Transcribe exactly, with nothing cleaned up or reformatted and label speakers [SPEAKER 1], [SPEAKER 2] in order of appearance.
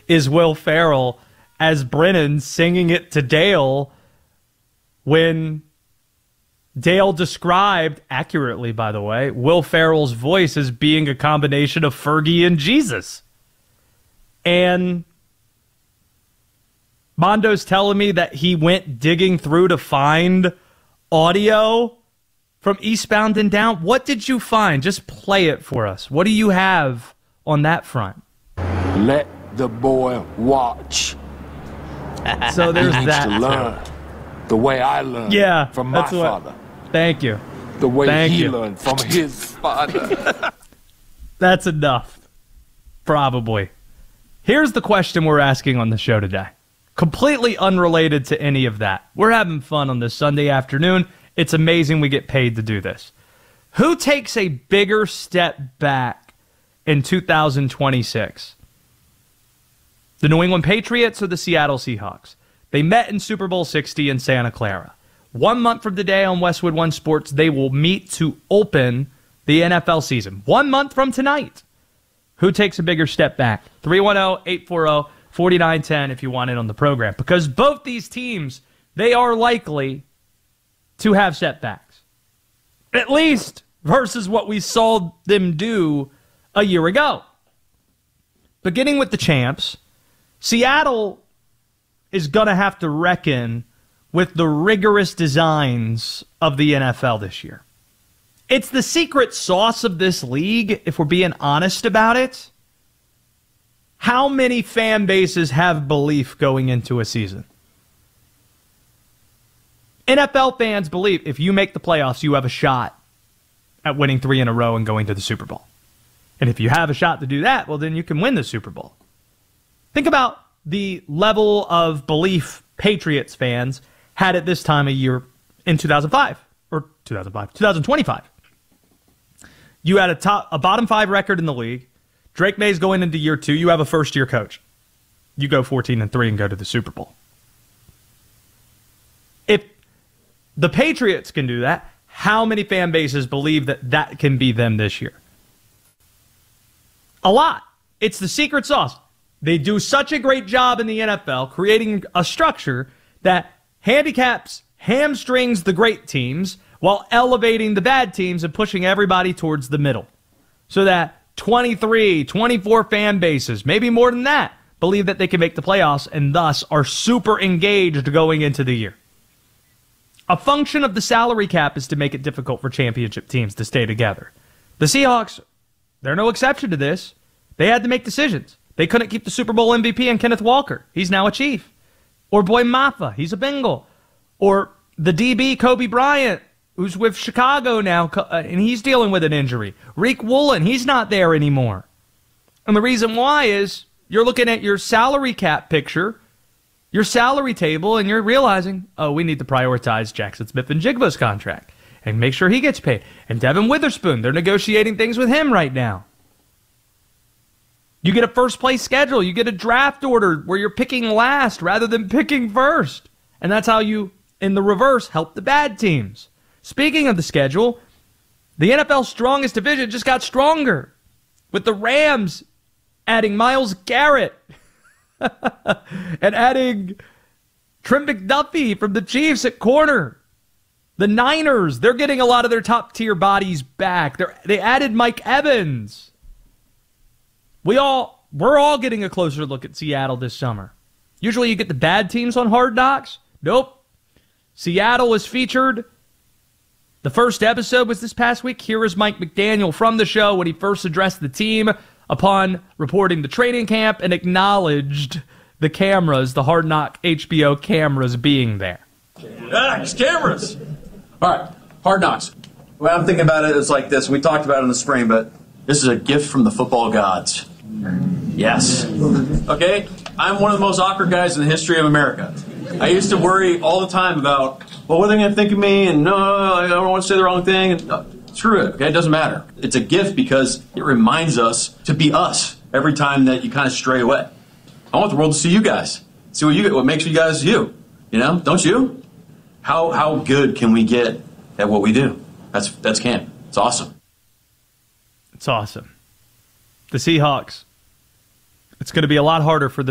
[SPEAKER 1] is Will Ferrell as Brennan singing it to Dale when Dale described, accurately by the way, Will Ferrell's voice as being a combination of Fergie and Jesus. And Mondo's telling me that he went digging through to find audio from Eastbound and Down. What did you find? Just play it for us. What do you have on that front?
[SPEAKER 2] Let the boy watch.
[SPEAKER 1] So there's
[SPEAKER 2] he
[SPEAKER 1] that.
[SPEAKER 2] To learn the way I learned
[SPEAKER 1] yeah,
[SPEAKER 2] from my
[SPEAKER 1] that's what,
[SPEAKER 2] father.
[SPEAKER 1] Thank you.
[SPEAKER 2] The way
[SPEAKER 1] Thank
[SPEAKER 2] he
[SPEAKER 1] you.
[SPEAKER 2] learned from his father.
[SPEAKER 1] That's enough. Probably. Here's the question we're asking on the show today. Completely unrelated to any of that. We're having fun on this Sunday afternoon. It's amazing we get paid to do this. Who takes a bigger step back in two thousand twenty-six? The New England Patriots or the Seattle Seahawks? They met in Super Bowl sixty in Santa Clara. One month from today on Westwood One Sports, they will meet to open the N F L season. One month from tonight. Who takes a bigger step back? three one zero, eight four zero, four nine one zero if you want it on the program. Because both these teams, they are likely to have setbacks. At least versus what we saw them do a year ago. Beginning with the champs, Seattle is going to have to reckon with the rigorous designs of the N F L this year. It's the secret sauce of this league, if we're being honest about it. How many fan bases have belief going into a season? N F L fans believe if you make the playoffs, you have a shot at winning three in a row and going to the Super Bowl. And if you have a shot to do that, well, then you can win the Super Bowl. Think about the level of belief Patriots fans had at this time of year in two thousand five, or two thousand five, two thousand twenty-five. You had a top, a bottom five record in the league. Drake May's going into year two. You have a first-year coach. You go fourteen and three and go to the Super Bowl. If the Patriots can do that, how many fan bases believe that that can be them this year? A lot. It's the secret sauce. They do such a great job in the N F L creating a structure that handicaps, hamstrings the great teams while elevating the bad teams and pushing everybody towards the middle. So that twenty-three, twenty-four fan bases, maybe more than that, believe that they can make the playoffs and thus are super engaged going into the year. A function of the salary cap is to make it difficult for championship teams to stay together. The Seahawks, they're no exception to this. They had to make decisions. They couldn't keep the Super Bowl M V P and Kenneth Walker. He's now a Chief. Or Boy Maffa, he's a Bengal. Or the D B Kobe Bryant, who's with Chicago now, and he's dealing with an injury. Reek Woolen, he's not there anymore. And the reason why is you're looking at your salary cap picture, your salary table, and you're realizing, oh, we need to prioritize Jackson Smith-Njigba's contract and make sure he gets paid. And Devin Witherspoon, they're negotiating things with him right now. You get a first-place schedule. You get a draft order where you're picking last rather than picking first. And that's how you, in the reverse, help the bad teams. Speaking of the schedule, the N F L's strongest division just got stronger, with the Rams adding Myles Garrett and adding Trent McDuffie from the Chiefs at corner. The Niners, they're getting a lot of their top-tier bodies back. They're, they added Mike Evans. We all, we're all getting a closer look at Seattle this summer. Usually you get the bad teams on Hard Knocks. Nope. Seattle was featured. The first episode was this past week. Here is Mike McDaniel from the show when he first addressed the team upon reporting the training camp and acknowledged the cameras, the Hard Knock H B O cameras being there.
[SPEAKER 3] Ah, it's cameras. All right, Hard Knocks. The way I'm thinking about it is like this. We talked about it in the spring, but this is a gift from the football gods. Yes. Okay? I'm one of the most awkward guys in the history of America. I used to worry all the time about, well, what are they going to think of me? And no, I don't want to say the wrong thing. And, uh, screw it, okay? It doesn't matter. It's a gift because it reminds us to be us every time that you kind of stray away. I want the world to see you guys. See what you what makes you guys you. You know? Don't you? How how good can we get at what we do? That's that's camp. It's awesome.
[SPEAKER 1] It's awesome. The Seahawks, it's going to be a lot harder for them